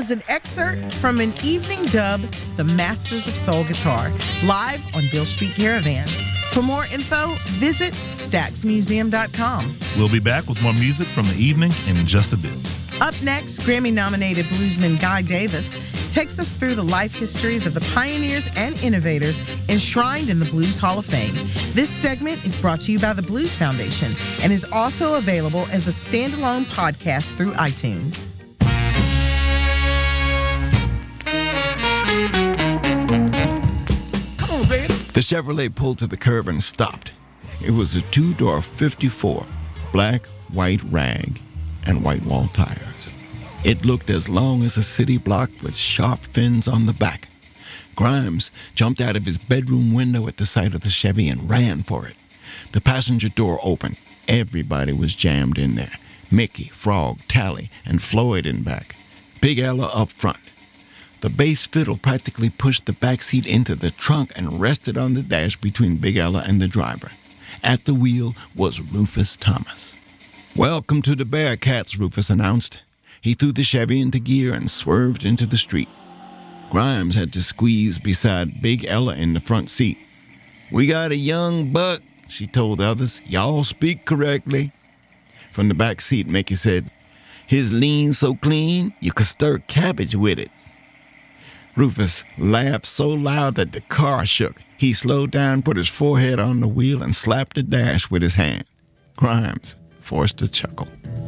was an excerpt from an evening dub, The Masters of Soul Guitar, live on Beale Street Caravan. For more info, visit staxmuseum.com. We'll be back with more music from the evening in just a bit. Up next, Grammy-nominated bluesman Guy Davis takes us through the life histories of the pioneers and innovators enshrined in the Blues Hall of Fame. This segment is brought to you by the Blues Foundation and is also available as a standalone podcast through iTunes. Come on, baby. The Chevrolet pulled to the curb and stopped. It was a two-door 54, black, white rag, and white wall tires. It looked as long as a city block with sharp fins on the back. Grimes jumped out of his bedroom window at the sight of the Chevy and ran for it. The passenger door opened. Everybody was jammed in there. Mickey, Frog, Tally, and Floyd in back. Big Ella up front. The bass fiddle practically pushed the back seat into the trunk and rested on the dash between Big Ella and the driver. At the wheel was Rufus Thomas. "Welcome to the Bearcats," Rufus announced. He threw the Chevy into gear and swerved into the street. Grimes had to squeeze beside Big Ella in the front seat. "We got a young buck," she told the others. "Y'all speak correctly." From the back seat, Mickey said, "His lean so clean, you could stir cabbage with it." Rufus laughed so loud that the car shook. He slowed down, put his forehead on the wheel, and slapped the dash with his hand. Grimes forced a chuckle.